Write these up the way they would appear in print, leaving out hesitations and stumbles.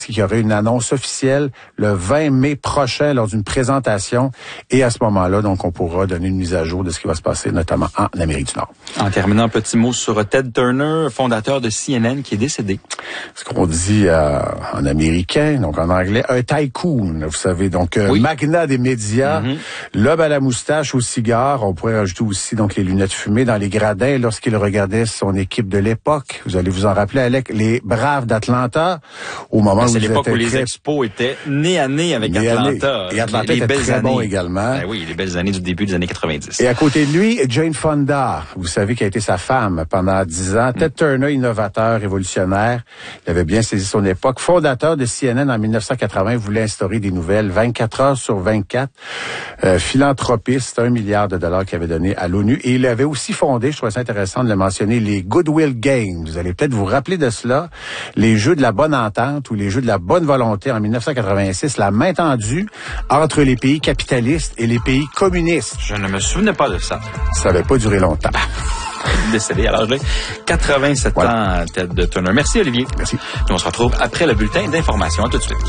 qu'il y aurait une annonce officielle le 20 mai prochain lors d'une présentation. Et à ce moment-là, donc, on pourra donner une mise à jour de ce qui va se passer, notamment en Amérique du Nord. En terminant, un petit mot sur Ted Turner, fondateur de CNN, qui est décédé. Ce qu'on dit en américain, donc en anglais, un tycoon, vous savez, donc magnat des médias, l'homme à la moustache, au cigare. On pourrait rajouter aussi donc les lunettes fumées dans les gradins lorsqu'il regardait son équipe de l'époque. Vous allez vous en rappeler, Alec, les Braves d'Atlanta, au moment c'est l'époque où les Expos étaient nez à nez avec Atlanta. Et Atlanta était très bon également. Ben oui, les belles années du début des années 90. Et à côté de lui, Jane Fonda, vous savez, qui a été sa femme pendant 10 ans. Ted Turner, innovateur, révolutionnaire. Il avait bien saisi son époque. Fondateur de CNN en 1980, voulait instaurer des nouvelles 24 heures sur 24. Philanthropiste, $1 milliard qu'il avait donné à l'ONU. Et il avait aussi fondé, je trouvais ça intéressant de le mentionner, les Goodwill Games. Vous allez peut-être vous rappeler de cela. Les jeux de la bonne entente ou les jeux de la bonne volonté en 1986, la main tendue entre les pays capitalistes et les pays communistes. Je ne me souvenais pas de ça. Ça n'avait pas duré longtemps. Décédé à l'âge de 87 ans, Ted Turner. Merci, Olivier. Merci. Puis on se retrouve après le bulletin d'information. À tout de suite.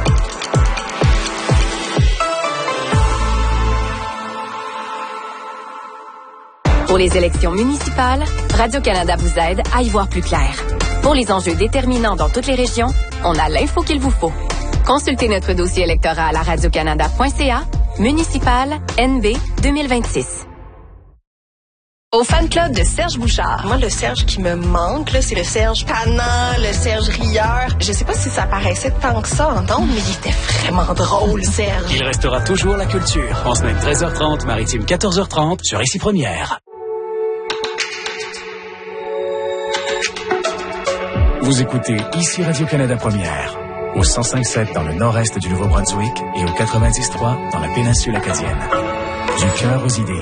Pour les élections municipales, Radio-Canada vous aide à y voir plus clair. Pour les enjeux déterminants dans toutes les régions, on a l'info qu'il vous faut. Consultez notre dossier électoral à radiocanada.ca, municipal NB 2026. Au fan club de Serge Bouchard. Moi, le Serge qui me manque, là, c'est le Serge tannant, le Serge rieur. Je sais pas si ça paraissait tant que ça en ondes, mais il était vraiment drôle, Serge. Il restera toujours la culture. En semaine 13h30, maritime 14h30, sur Ici Première. Vous écoutez Ici Radio-Canada Première, au 105.7 dans le nord-est du Nouveau-Brunswick et au 90.3 dans la péninsule acadienne. Du cœur aux idées.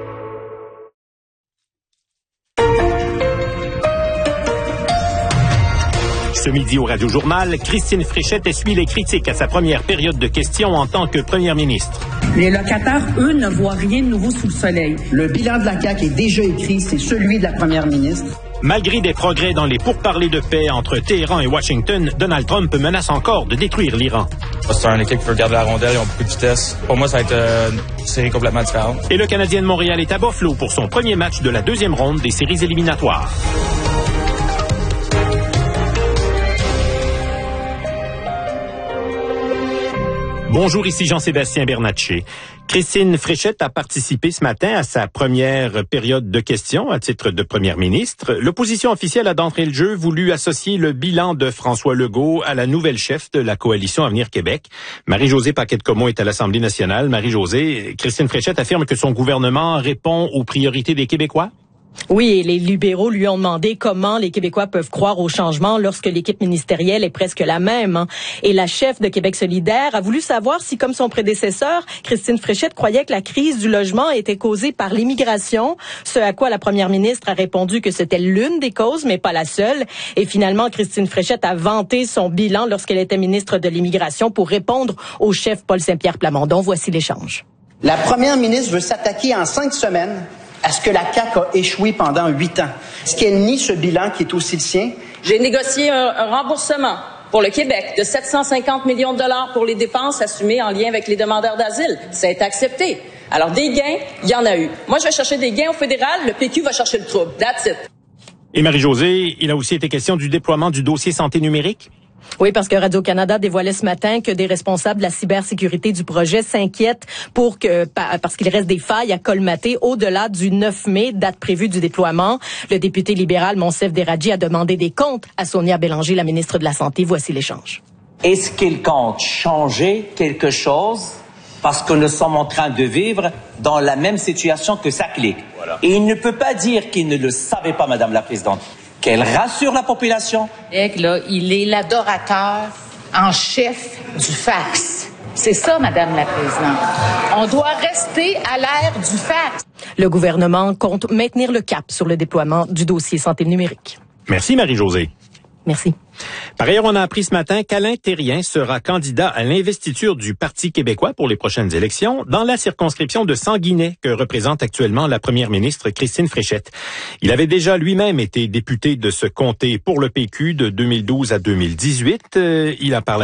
Ce midi au Radio-Journal, Christine Fréchette essuie les critiques à sa première période de questions en tant que première ministre. Les locataires, eux, ne voient rien de nouveau sous le soleil. Le bilan de la CAQ est déjà écrit, c'est celui de la première ministre. Malgré des progrès dans les pourparlers de paix entre Téhéran et Washington, Donald Trump menace encore de détruire l'Iran. C'est une équipe qui veut garder la rondelle, ils ont beaucoup de vitesse. Pour moi, ça va être une série complètement différente. Et le Canadien de Montréal est à Buffalo pour son premier match de la deuxième ronde des séries éliminatoires. Bonjour, ici Jean-Sébastien Bernatchez. Christine Fréchette a participé ce matin à sa première période de questions à titre de première ministre. L'opposition officielle a d'entrée de jeu voulu associer le bilan de François Legault à la nouvelle chef de la coalition Avenir Québec. Marie-Josée Paquette-Comeau est à l'Assemblée nationale. Marie-Josée, Christine Fréchette affirme que son gouvernement répond aux priorités des Québécois. Oui, et les libéraux lui ont demandé comment les Québécois peuvent croire au changement lorsque l'équipe ministérielle est presque la même. Et la chef de Québec solidaire a voulu savoir si, comme son prédécesseur, Christine Fréchette croyait que la crise du logement était causée par l'immigration, ce à quoi la première ministre a répondu que c'était l'une des causes, mais pas la seule. Et finalement, Christine Fréchette a vanté son bilan lorsqu'elle était ministre de l'Immigration pour répondre au chef Paul Saint-Pierre Plamondon. Voici l'échange. La première ministre veut s'attaquer en 5 semaines à ce que la CAQ a échoué pendant 8 ans. Est-ce qu'elle nie ce bilan qui est aussi le sien? J'ai négocié un remboursement pour le Québec de 750 millions de dollars pour les dépenses assumées en lien avec les demandeurs d'asile. Ça a été accepté. Alors, des gains, il y en a eu. Moi, je vais chercher des gains au fédéral, le PQ va chercher le trouble. That's it. Et Marie-Josée, il a aussi été question du déploiement du dossier santé numérique. Oui, parce que Radio-Canada dévoilait ce matin que des responsables de la cybersécurité du projet s'inquiètent parce qu'il reste des failles à colmater au-delà du 9 mai, date prévue du déploiement. Le député libéral Monsef Deradji a demandé des comptes à Sonia Bélanger, la ministre de la Santé. Voici l'échange. Est-ce qu'il compte changer quelque chose parce que nous sommes en train de vivre dans la même situation que SACLIC? Voilà. Et il ne peut pas dire qu'il ne le savait pas, Madame la Présidente. Qu'elle rassure la population. Là, il est l'adorateur en chef du fax. C'est ça, Madame la Présidente. On doit rester à l'ère du fax. Le gouvernement compte maintenir le cap sur le déploiement du dossier santé numérique. Merci, Marie-Josée. Merci. Par ailleurs, on a appris ce matin qu'Alain Thérien sera candidat à l'investiture du Parti québécois pour les prochaines élections dans la circonscription de Sanguinet que représente actuellement la première ministre Christine Fréchette. Il avait déjà lui-même été député de ce comté pour le PQ de 2012 à 2018. Il a par la